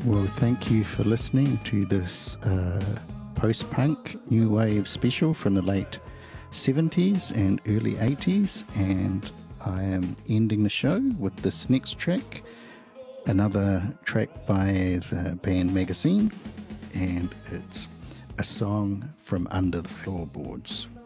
Well, thank you for listening to this post-punk new wave special from the late 70s and early 80s, and I am ending the show with this next track, another track by the band Magazine, and it's a song from Under the Floorboards.